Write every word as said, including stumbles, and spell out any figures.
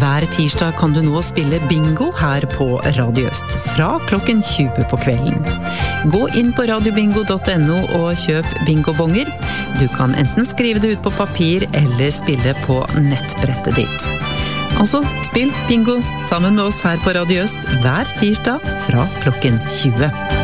Hver tirsdag kan du nå spille bingo her på Radio Øst, fra klokken tjue på kvelden. Gå inn på radiobingo punktum no og kjøp bingobonger. Du kan enten skrive det ut på papir eller spille på nettbrettet ditt. Altså, spill bingo sammen med oss her på Radio Øst hver tirsdag fra klokken tjue.